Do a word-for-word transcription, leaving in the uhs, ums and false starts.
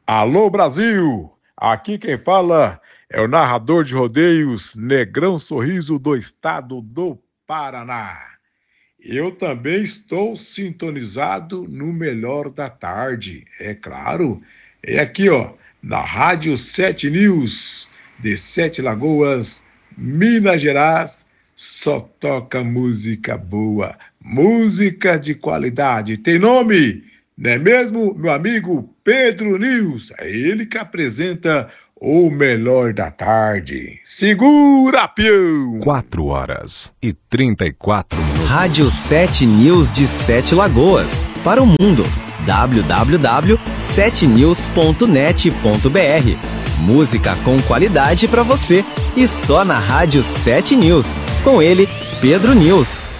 Alô, Brasil! Aqui quem fala é o narrador de rodeios Negrão Sorriso do estado do Paraná. Eu também estou sintonizado no melhor da tarde, é claro. É aqui, ó, na Rádio Sete News, de Sete Lagoas, Minas Gerais. Só toca música boa, música de qualidade. Tem nome, não é mesmo, meu amigo Pedro News? É ele que apresenta o melhor da tarde. Segura, peão! Quatro horas e trinta e quatro minutos. Rádio Sete News de Sete Lagoas, para o mundo. w w w ponto sete news ponto net ponto b r. Música com qualidade para você e só na Rádio Sete News. Com ele, Pedro News.